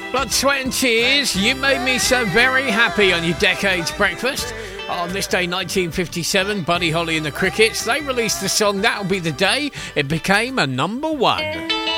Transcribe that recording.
Blood, Sweat and Tears, You Made Me So Very Happy on your Decades Breakfast. On this day, 1957, Buddy Holly and the Crickets, they released the song That'll Be the Day It Became a number one.